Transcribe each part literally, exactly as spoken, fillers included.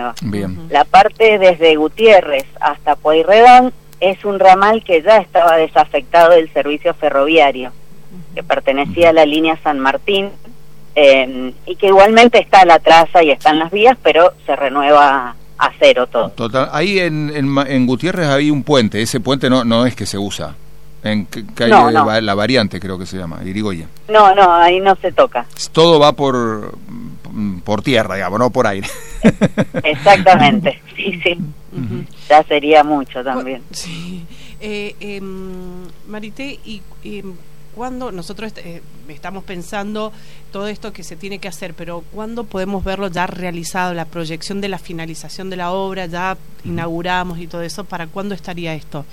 renueva. Bien. La parte desde Gutiérrez hasta Pueyrredón es un ramal que ya estaba desafectado del servicio ferroviario, que pertenecía a la línea San Martín, eh, y que igualmente está la traza y están las vías, pero se renueva a cero todo. Total. Ahí en, en, en Gutiérrez hay un puente, ese puente no no es que se usa. En calle no, no. La Variante creo que se llama, Irigoyen. No, no, ahí no se toca. Todo va por por tierra, digamos, no por aire. Exactamente, sí, sí. Uh-huh. Ya sería mucho también. Sí. Eh, eh, Marité, y eh, ¿cuándo nosotros eh, estamos pensando todo esto que se tiene que hacer, pero cuándo podemos verlo ya realizado, la proyección de la finalización de la obra, ya inauguramos y todo eso, ¿para cuándo estaría esto?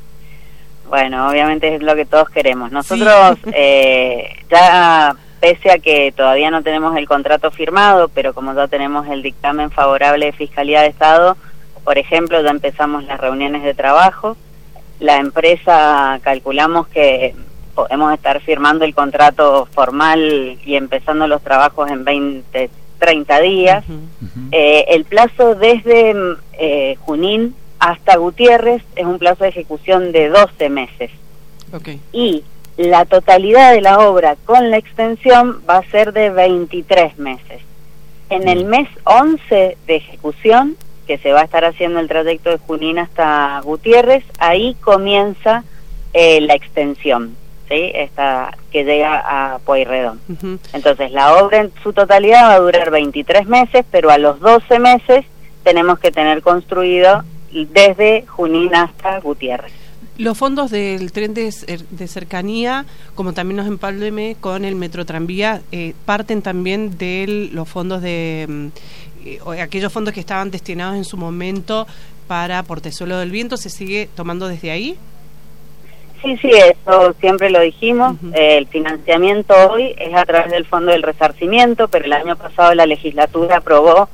Bueno, obviamente es lo que todos queremos. Nosotros sí. eh, ya, pese a que todavía no tenemos el contrato firmado, pero como ya tenemos el dictamen favorable de Fiscalía de Estado, por ejemplo, ya empezamos las reuniones de trabajo. La empresa, calculamos que podemos estar firmando el contrato formal y empezando los trabajos en veinte, treinta días. Uh-huh. Uh-huh. Eh, el plazo desde eh, Junín hasta Gutiérrez es un plazo de ejecución de doce meses. Okay. Y la totalidad de la obra con la extensión va a ser de veintitrés meses. En el mes once de ejecución, que se va a estar haciendo el trayecto de Junín hasta Gutiérrez, ahí comienza eh, la extensión, ¿sí? Esta que llega a Pueyrredón. Uh-huh. Entonces la obra en su totalidad va a durar veintitrés meses, pero a los doce meses tenemos que tener construido desde Junín hasta Gutiérrez. Los fondos del tren de, de cercanía, como también nos empalme con el Metro Tranvía, eh, parten también de los fondos de eh, aquellos fondos que estaban destinados en su momento para Portezuelo del Viento. ¿Se sigue tomando desde ahí? Sí, sí, eso siempre lo dijimos. Uh-huh. eh, el financiamiento hoy es a través del Fondo del Resarcimiento, pero el año pasado la legislatura aprobó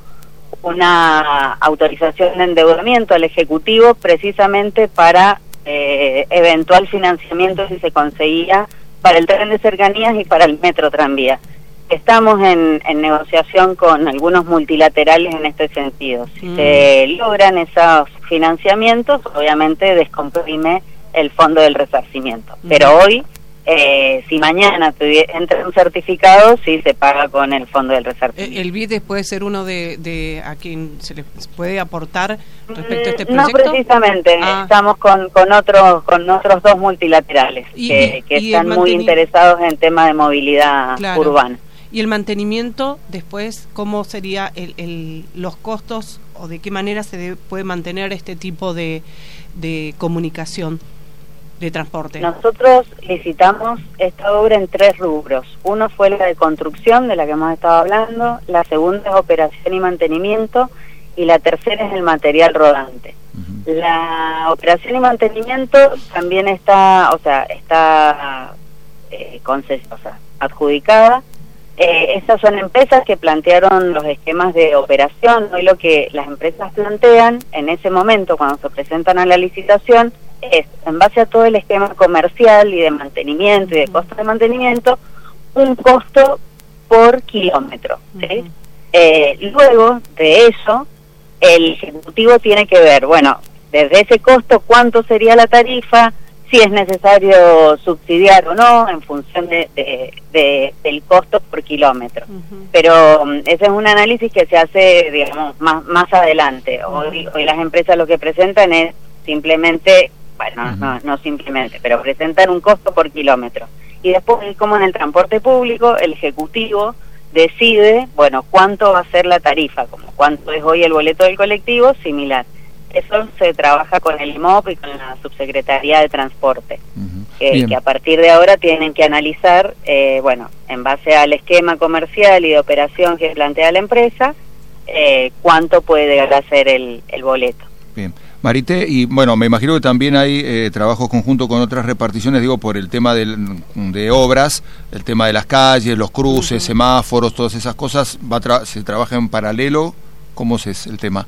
una autorización de endeudamiento al Ejecutivo precisamente para eh, eventual financiamiento si se conseguía para el tren de cercanías y para el Metro Tranvía. Estamos en, en negociación con algunos multilaterales en este sentido. Si mm. se logran esos financiamientos, obviamente descomprime el Fondo del Resarcimiento. Mm. Pero hoy, eh, si mañana entra un certificado, sí se paga con el Fondo del Resarcimiento. ¿El B I D puede ser uno de, de a quien se le puede aportar respecto a este proyecto? No precisamente, ah. estamos con con otros con otros dos multilaterales y, que, que y están muy interesados en temas de movilidad claro. urbana. ¿Y el mantenimiento después, cómo sería el, el, los costos o de qué manera se debe, puede mantener este tipo de, de comunicación, de transporte? Nosotros licitamos esta obra en tres rubros. Uno fue la de construcción, de la que hemos estado hablando, la segunda es operación y mantenimiento, y la tercera es el material rodante. Uh-huh. La operación y mantenimiento también está, o sea, está eh, conces- o sea, adjudicada. Eh, estas son empresas que plantearon los esquemas de operación. Hoy lo que las empresas plantean en ese momento cuando se presentan a la licitación es, en base a todo el esquema comercial y de mantenimiento y de costo de mantenimiento, un costo por kilómetro, ¿sí? Uh-huh. Eh, luego de eso, el Ejecutivo tiene que ver, bueno, desde ese costo, cuánto sería la tarifa, si es necesario subsidiar o no, en función de, de, de del costo por kilómetro. Uh-huh. Pero um, ese es un análisis que se hace, digamos, más más adelante. Hoy, hoy las empresas lo que presentan es simplemente, bueno, uh-huh. no, no simplemente, pero presentan un costo por kilómetro. Y después, como en el transporte público, el Ejecutivo decide, bueno, cuánto va a ser la tarifa, como cuánto es hoy el boleto del colectivo, similar. Eso se trabaja con el I M O P y con la Subsecretaría de Transporte, uh-huh. que, que a partir de ahora tienen que analizar, eh, bueno, en base al esquema comercial y de operación que plantea la empresa, eh, cuánto puede llegar a ser el, el boleto. Bien. Marité, y bueno, me imagino que también hay eh, trabajo conjunto con otras reparticiones, digo, por el tema del, de obras, el tema de las calles, los cruces, uh-huh. semáforos, todas esas cosas, va tra- ¿se trabaja en paralelo? ¿Cómo es el tema?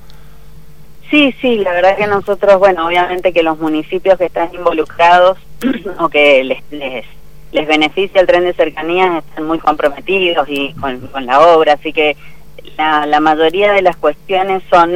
Sí, sí, la verdad que nosotros, bueno, obviamente que los municipios que están involucrados o que les, les les beneficia el tren de cercanías están muy comprometidos y con, con la obra, así que la, la mayoría de las cuestiones son